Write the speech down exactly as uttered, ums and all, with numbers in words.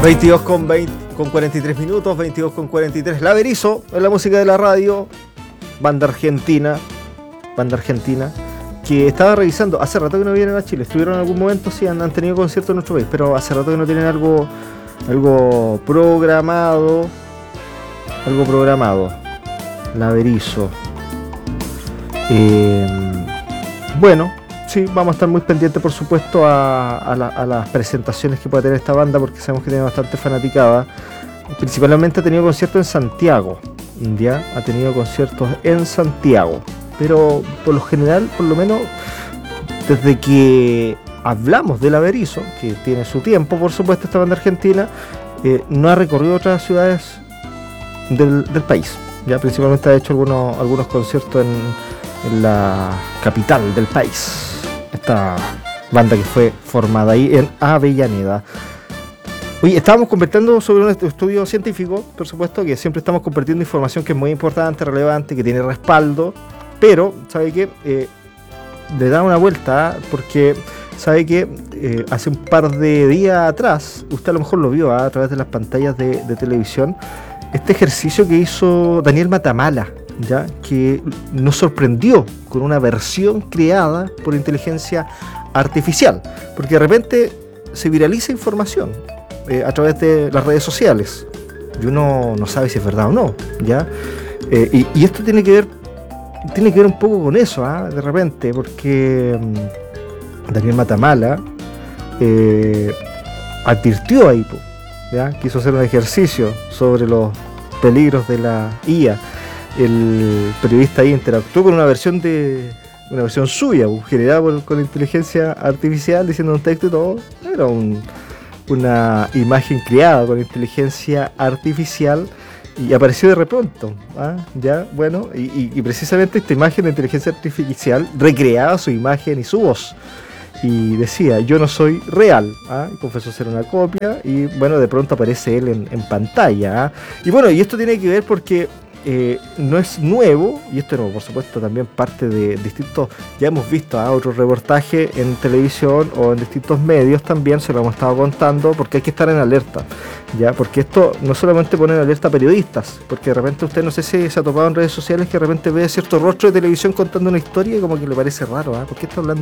veintidós con, veinte, con cuarenta y tres minutos, veintidós con cuarenta y tres. La Berizo, en la música de la radio, banda argentina, banda argentina, que estaba revisando, hace rato que no vienen a Chile, estuvieron en algún momento, sí, han, han tenido conciertos en nuestro país, pero hace rato que no tienen algo, algo programado, algo programado. La Berizo. Eh, bueno, sí, vamos a estar muy pendientes, por supuesto, a, a, la, a las presentaciones que pueda tener esta banda, porque sabemos que tiene bastante fanaticada. Principalmente ha tenido conciertos en Santiago, ¿ya? Ha tenido conciertos en Santiago, pero por lo general, por lo menos, desde que hablamos de La Berizo, que tiene su tiempo, por supuesto, esta banda argentina, eh, no ha recorrido otras ciudades del, del país. Ya principalmente ha hecho algunos, algunos conciertos en, en la capital del país. Esta banda que fue formada ahí en Avellaneda. Oye, estábamos conversando sobre un estudio científico, por supuesto, que siempre estamos compartiendo información que es muy importante, relevante, que tiene respaldo, pero, ¿sabe qué? Eh, le da una vuelta, ¿eh? Porque, ¿sabe qué? Eh, hace un par de días atrás, usted a lo mejor lo vio, ¿eh? A través de las pantallas de, de televisión, este ejercicio que hizo Daniel Matamala, ¿ya? Que nos sorprendió con una versión creada por inteligencia artificial, porque de repente se viraliza información eh, a través de las redes sociales y uno no sabe si es verdad o no, ¿ya? Eh, y, y esto tiene que ver tiene que ver un poco con eso, ¿eh? De repente, porque um, Daniel Matamala eh, advirtió ahí, ¿ya? Quiso hacer un ejercicio sobre los peligros de la I A. El periodista ahí interactuó con una versión de una versión suya, generada por, con inteligencia artificial, diciendo un texto y todo. Era un, una imagen creada con inteligencia artificial y apareció de repronto, ¿ah? Ya, bueno, y, y, y precisamente esta imagen de inteligencia artificial recreaba su imagen y su voz. Y decía, yo no soy real, ¿ah? Y confesó ser una copia, y bueno, de pronto aparece él en, en pantalla, ¿ah? Y bueno, y esto tiene que ver porque eh, no es nuevo, y esto no, por supuesto también parte de distintos, ya hemos visto ¿ah? Otros reportajes en televisión o en distintos medios también, se lo hemos estado contando, porque hay que estar en alerta, ya, porque esto no solamente pone en alerta a periodistas, porque de repente usted no sé si se ha topado en redes sociales que de repente ve cierto rostro de televisión contando una historia y como que le parece raro, ¿ah? ¿Por qué está hablando